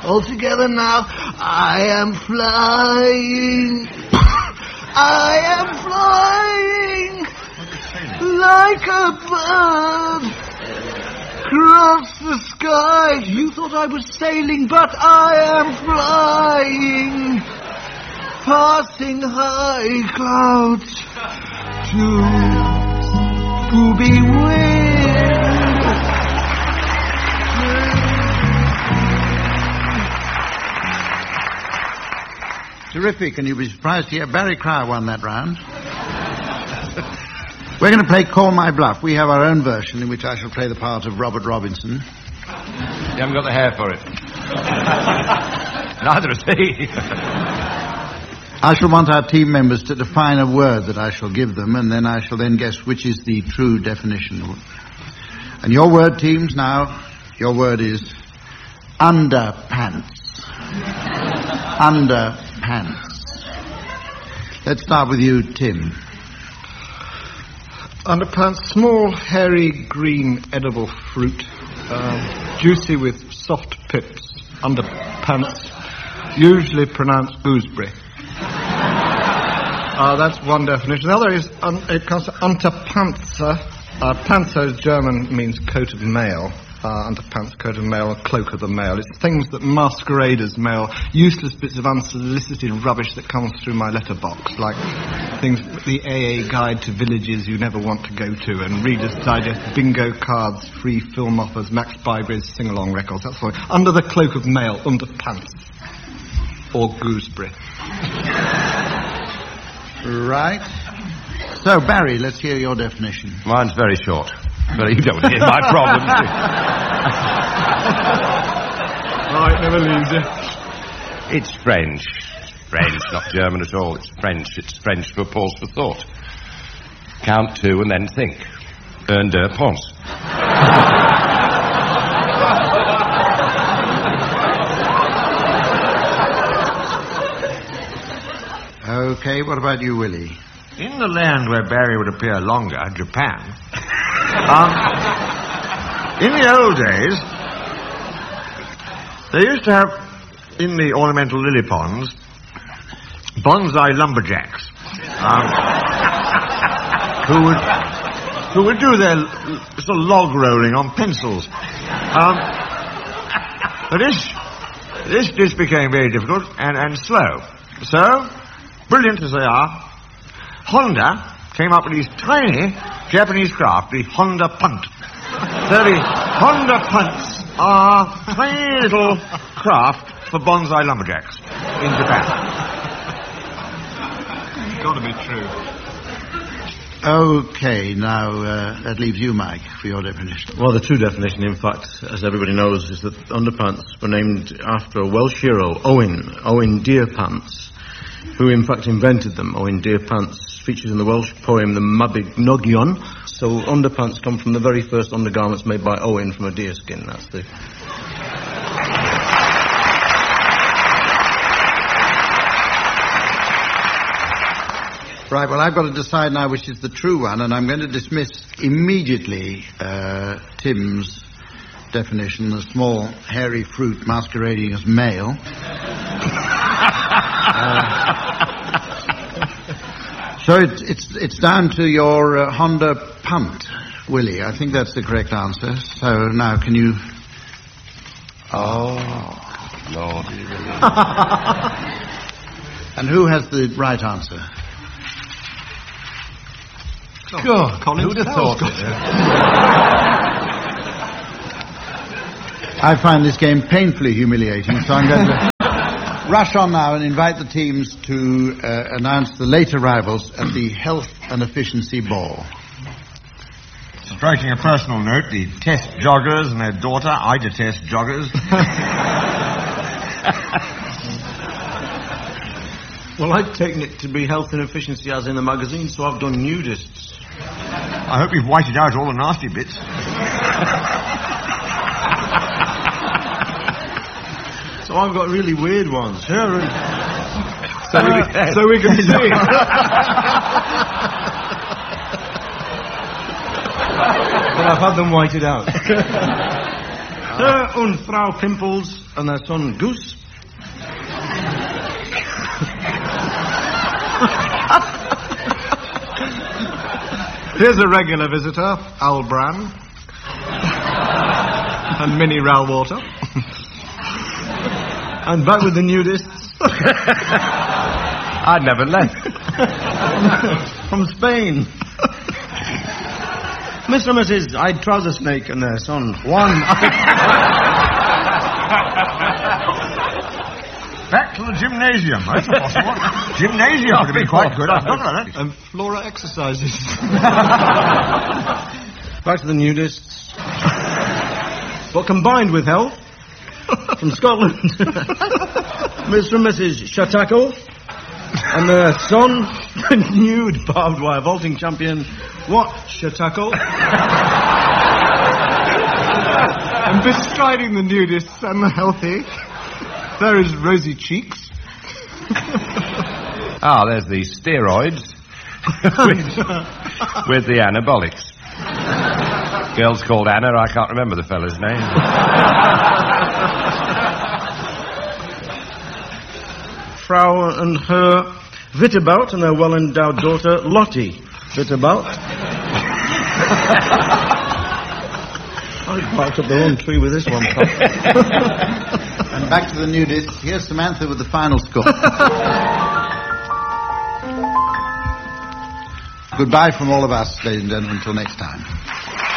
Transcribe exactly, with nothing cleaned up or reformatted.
All together now. I am flying. I am flying like a bird across the sky. You thought I was sailing, but I am flying, passing high clouds to booby wind. Terrific, and you'll be surprised to hear Barry Cryer won that round. We're going to play Call My Bluff. We have our own version in which I shall play the part of Robert Robinson. You haven't got the hair for it. Neither has he. I shall want our team members to define a word that I shall give them, and then I shall then guess which is the true definition. And your word, teams, now, your word is underpants. Underpants. Let's start with you, Tim. Underpants, small, hairy, green, edible fruit, um, juicy with soft pips. Underpants, usually pronounced gooseberry. Uh, that's one definition. The other is, un- it comes to Unterpanzer. Uh, Panzer, German, means coat of mail. Uh, underpants, coat of mail, cloak of the mail. It's things that masquerade as mail, useless bits of unsolicited rubbish that comes through my letterbox, like things, the A A guide to villages you never want to go to, and Reader's Digest bingo cards, free film offers, Max Bygrave's sing-along records. That's what. Under the cloak of mail, underpants, or gooseberry. Right. So, Barry, let's hear your definition. Mine's very short. But you don't hear my problems. Right, never leaves you. It's French. French, not German at all. It's French. It's French for pause for thought. Count two and then think. Un, deux, pense. Okay, what about you, Willie? In the land where Barry would appear longer, Japan, um, in the old days, they used to have, in the ornamental lily ponds, bonsai lumberjacks, um, who would who would do their l- sort of log rolling on pencils. Um, but this, this, this became very difficult and, and slow. So, brilliant as they are, Honda came up with these tiny Japanese craft, the Honda Punt. So the Honda Punts are tiny little craft for bonsai lumberjacks in Japan. It's got to be true. Okay, now uh, that leaves you, Mike, for your definition. Well, the true definition, in fact, as everybody knows, is that underpants were named after a Welsh hero, Owen, Owen Deerpants, who in fact invented them. Owen Deerpants features in the Welsh poem The Mabinogion. So underpants come from the very first undergarments made by Owen from a deer skin. That's the... Right, well, I've got to decide now which is the true one, and I'm going to dismiss immediately uh, Tim's definition, the small, hairy fruit masquerading as male. uh, so it's, it's, it's down to your uh, Honda Punt, Willie. I think that's the correct answer. So now can you... Oh, Lord. And who has the right answer? Oh, God, Colin, who'd have thought it? I find this game painfully humiliating, so I'm going to rush on now and invite the teams to uh, announce the late arrivals at the Health and Efficiency Ball. Striking a personal note, the test joggers and their daughter, I detest joggers. Well, I've taken it to be health and efficiency as in the magazine, so I've done nudists. I hope you've whited out all the nasty bits. So I've got really weird ones. Here and... So, we, so we can see. But I've had them whited out. Herr und Frau Pimples and their son Goose. Here's a regular visitor, Al Bran. And Minnie Rowwater. And back with the nudists. I'd never left. From Spain. Mister and Missus I'd Trouser Snake and their son Juan. Back to the gymnasium. That's possible. Gymnasium would have been quite good. I've done that. And Flora exercises. Back to the nudists. But combined with health. From Scotland. Mister and Missus Shatako. And their son, nude barbed wire vaulting champion, what Shatako? And bestriding the nudists and the healthy, there is Rosy Cheeks. Ah, there's the steroids with, with the anabolics. Girl's called Anna, I can't remember the fella's name. Frau and her Witterbout and their well-endowed daughter, Lottie Witterbout. I barked up the wrong tree with this one, Pop. And back to the nudists. Here's Samantha with the final score. Goodbye from all of us, ladies and gentlemen, until next time.